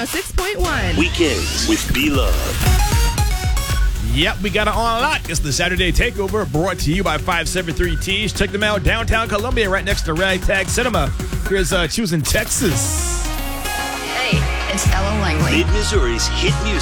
106.1. Weekends with B-Love. Yep, we got it on lock. It's the Saturday Takeover, brought to you by 573 Tees. Check them out downtown Columbia, right next to Ragtag Cinema. Here's Choosing Texas. Hey, it's Ella Langley. Mid-Missouri's hit music.